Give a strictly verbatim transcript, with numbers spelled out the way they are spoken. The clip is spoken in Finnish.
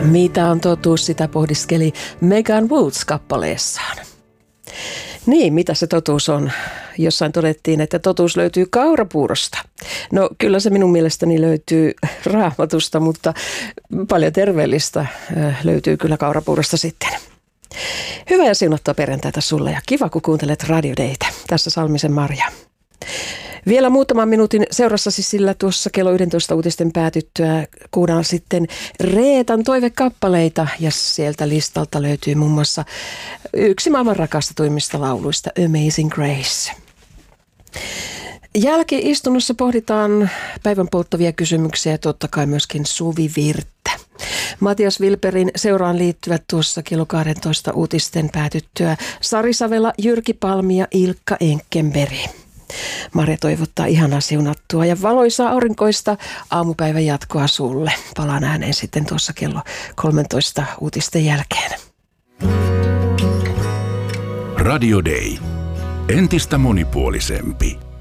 Mitä on totuus, sitä pohdiskeli Megan Woods kappaleessaan. Niin, mitä se totuus on? Jossain todettiin, että totuus löytyy kaurapuurosta. No kyllä se minun mielestäni löytyy Raamatusta, mutta paljon terveellistä löytyy kyllä kaurapuurosta sitten. Hyvää ja siunattua perjantaita sulle ja kiva kun kuuntelet Radio Daytä. Tässä Salmisen Marja. Vielä muutaman minuutin seurassasi, sillä tuossa kello yksitoista uutisten päätyttyä kuunnellaan sitten Reetan toivekappaleita ja sieltä listalta löytyy muun muassa yksi maailman rakastetuimmista lauluista, Amazing Grace. Jälki-istunnossa pohditaan päivän polttavia kysymyksiä ja totta kai myöskin suvivirttä. Matias Wilperin seuraan liittyvät tuossa kello kaksitoista uutisten päätyttyä Sari Savela, Jyrki Palmi ja Ilkka Enkenberi. Marja toivottaa ihanaa siunattua ja valoisaa aurinkoista aamupäivän jatkoa sulle. Palaan ääneen sitten tuossa kello kolmetoista uutisten jälkeen. Radio Day. Entistä monipuolisempi.